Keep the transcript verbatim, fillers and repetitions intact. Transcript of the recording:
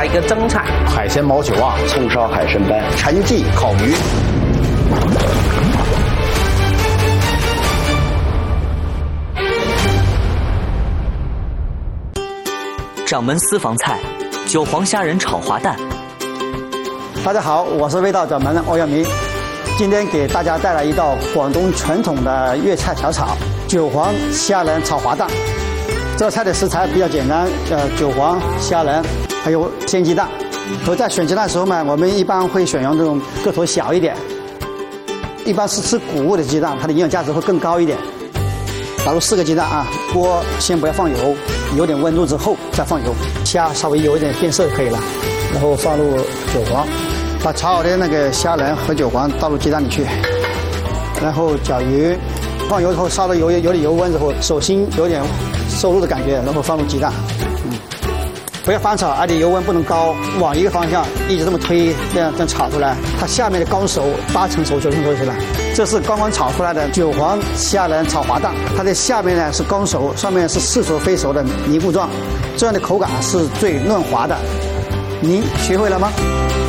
一个蒸菜， 海鲜毛球啊， 葱烧海参斑， 陈记烤鱼。 掌门私房菜，韭黄虾仁炒滑蛋。 大家好，我是味道掌门欧阳明，今天给大家带来一道广东传统的粤菜小炒——韭黄虾仁炒滑蛋。这道菜的食材比较简单，呃，韭黄、虾仁，还有鲜鸡蛋。我在选鸡蛋的时候呢，我们一般会选用这种个头小一点，一般是吃谷物的鸡蛋，它的营养价值会更高一点。打入四个鸡蛋啊，锅先不要放油，有点温度之后再放油，虾稍微有一点变色就可以了。然后放入韭黄，把炒好的那个虾仁和韭黄倒入鸡蛋里去，然后搅匀。放油之后烧的油有点油温之后，手心有点收入的感觉，然后放入鸡蛋。嗯，不要翻炒，而且油温不能高，往一个方向一直这么推，这样这样炒出来，它下面的刚熟，八成熟九成熟起来。这是刚刚炒出来的韭黄虾仁炒滑蛋，它的下面呢是刚熟，上面是似熟非熟的泥糊状，这样的口感是最嫩滑的。您学会了吗？